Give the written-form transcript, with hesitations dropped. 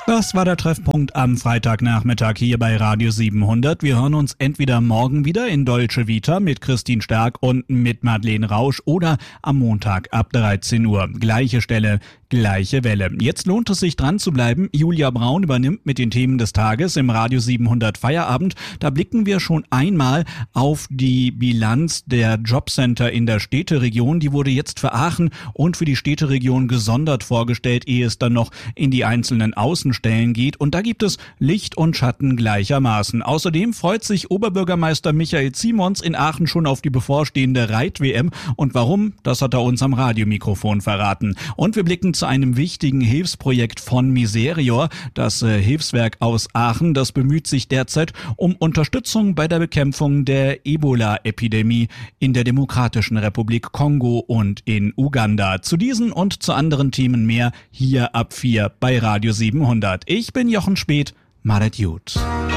Das war der Treffpunkt am Freitagnachmittag hier bei Radio 700. Wir hören uns entweder morgen wieder in Dolce Vita mit Christine Stark und mit Madeleine Rausch oder am Montag ab 13 Uhr. Gleiche Stelle, gleiche Welle. Jetzt lohnt es sich dran zu bleiben. Julia Braun übernimmt mit den Themen des Tages im Radio 700 Feierabend. Da blicken wir schon einmal auf die Bilanz der Jobcenter in der Städteregion. Die wurde jetzt für Aachen und für die Städteregion gesondert vorgestellt, ehe es dann noch in die einzelnen Außenstellen geht. Und da gibt es Licht und Schatten gleichermaßen. Außerdem freut sich Oberbürgermeister Michael Simons in Aachen schon auf die bevorstehende Reit-WM. Und warum? Das hat er uns am Radiomikrofon verraten. Und wir blicken zu einem wichtigen Hilfsprojekt von Miserior. Das Hilfswerk aus Aachen, das bemüht sich derzeit um Unterstützung bei der Bekämpfung der Ebola-Epidemie in der Demokratischen Republik Kongo und in Uganda. Zu diesen und zu anderen Themen mehr hier ab 4 bei Radio 700. Ich bin Jochen Speth. Madet Jut.